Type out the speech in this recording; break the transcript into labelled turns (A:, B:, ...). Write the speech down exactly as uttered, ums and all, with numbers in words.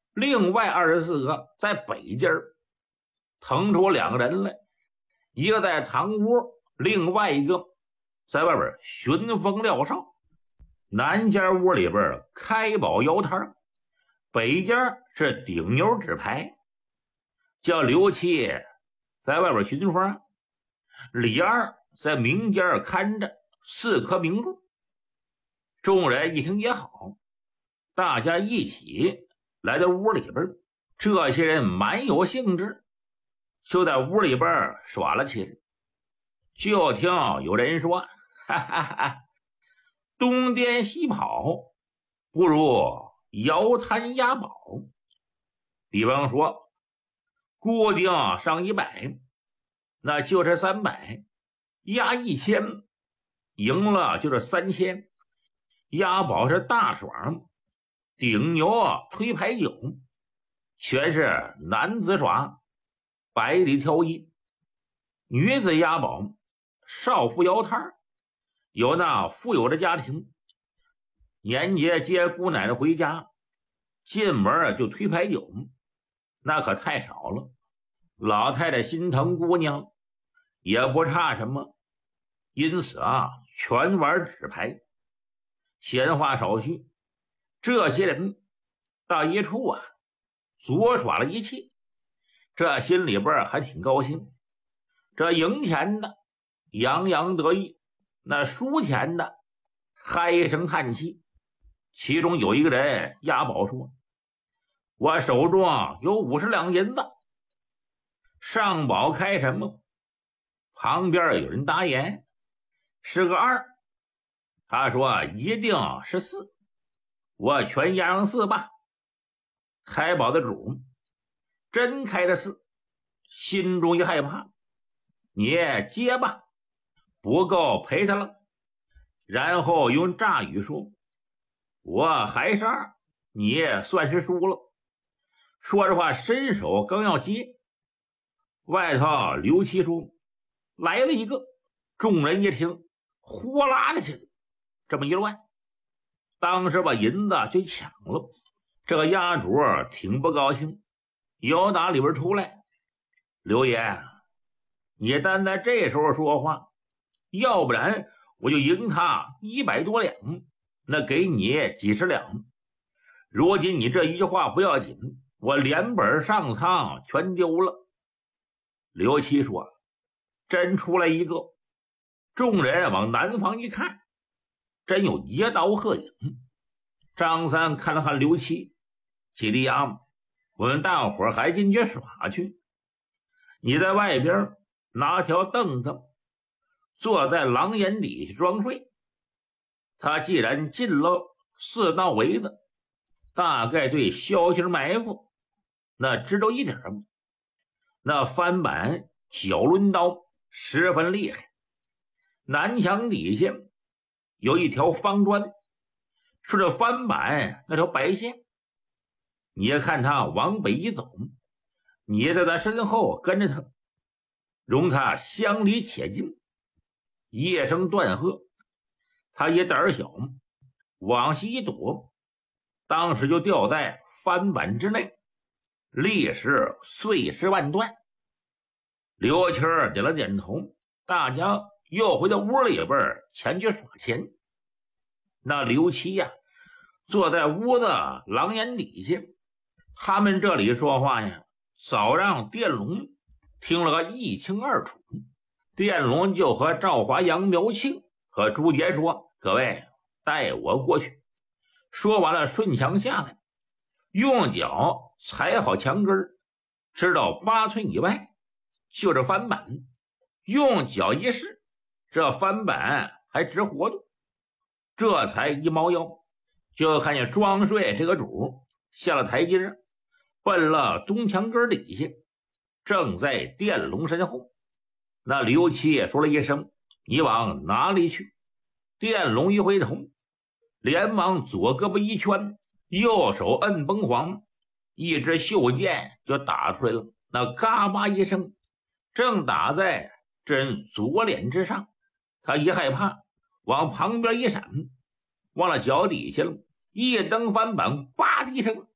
A: 另外二十四个在北间腾出两个人来，一个在堂屋，另外一个在外边寻风料哨。南间屋里边开宝摇摊，北间是顶牛纸牌，叫刘七在外边巡风，李二在明间看着四颗明珠。众人一听也好，大家一起来到屋里边，这些人蛮有兴致，就在屋里边耍了起来。就听有人说，哈哈哈，东颠西跑不如摇摊押宝。比方说固定上一百，那就是三百，押一千，赢了就是三千。押宝是大爽，顶牛推牌九，全是男子耍，百里挑一。女子押宝，少妇摇摊，有那富有的家庭，年节接姑奶奶回家，进门就推牌九，那可太少了。老太太心疼姑娘，也不差什么，因此啊，全玩纸牌。闲话少叙，这些人到一处啊，左耍了一切，这心里边还挺高兴。这赢钱的洋洋得意，那输钱的嗨声叹气。其中有一个人押宝说，我手中有五十两银子，上宝开什么？旁边有人答言，是个二。他说一定是四，我全押上四吧。开宝的主真开的四，心中一害怕，你接吧，不够赔他了。然后用诈语说，我还是二，你算是输了。说实话，伸手刚要接，外头刘七说来了一个。众人一听，呼啦的去了。这么一乱，当时把银子就抢了。这个押主挺不高兴，由打里边出来，刘爷，你单在这时候说话，要不然我就赢他一百多两，那给你几十两。如今你这一句话不要紧，我连本上苍全丢了。刘七说，真出来一个。众人往南方一看，真有一道鹤影。张三看了看刘七，七弟呀，我们大伙儿还进去耍去，你在外边拿条凳子坐在廊檐底下装睡。他既然进了四道围子，大概对消息埋伏那知道一点。那翻板脚抡刀十分厉害。南墙底下有一条方砖，顺着翻板那条白线，你看他往北一走，你在他身后跟着他，容他相离且近。夜声断喝，他也胆小，往西一躲，当时就掉在翻板之内，立时碎尸万段。刘七儿点了点头，大家又回到屋里边前去耍钱。那刘七呀、啊，坐在屋子廊檐底下，他们这里说话呀，早让电龙听了个一清二楚。电龙就和赵华、杨苗庆和朱杰说，各位带我过去。说完了，顺墙下来，用脚踩好墙根，知道八寸以外就是翻板，用脚一试，这翻板还直活动。这才一猫腰，就看见装睡这个主下了台阶，奔了东墙根底下，正在电龙身后。那刘七也说了一声，你往哪里去？电龙一回头，连忙左胳膊一圈，右手摁崩簧，一支袖箭就打出来了，那嘎巴一声，正打在这人左脸之上。他一害怕，往旁边一闪，忘了脚底下了，一蹬翻板，吧的一声，